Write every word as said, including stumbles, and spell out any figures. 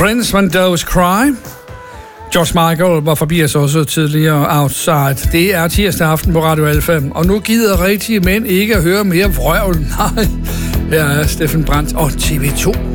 Prince When Doves Cry. George Michael var forbi os også tidligere Outside. Det er tirsdag aften på Radio Alfa, og nu gider rigtige mænd ikke at høre mere vrøvl. Nej, her er Steffen Brandt og T V to.